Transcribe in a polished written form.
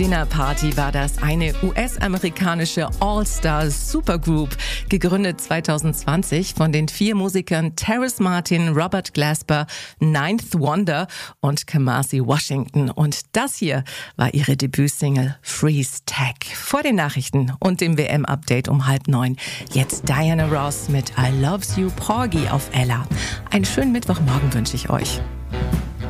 Dinner Party war das, eine US-amerikanische All-Star-Supergroup, gegründet 2020 von den 4 Musikern Terrace Martin, Robert Glasper, Ninth Wonder und Kamasi Washington. Und das hier war ihre Debütsingle Freeze Tag. Vor den Nachrichten und dem WM-Update um 8:30. Jetzt Diana Ross mit I Loves You Porgy auf Ella. Einen schönen Mittwochmorgen wünsche ich euch.